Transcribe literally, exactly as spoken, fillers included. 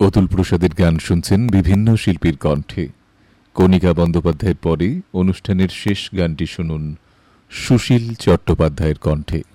অতুল প্রসাদের গান শুনছেন বিভিন্ন শিল্পীর কণ্ঠে। কণিকা বন্দ্যোপাধ্যায়ের পরে অনুষ্ঠানের শেষ গানটি শুনুন সুশীল চট্টোপাধ্যায়ের কণ্ঠে।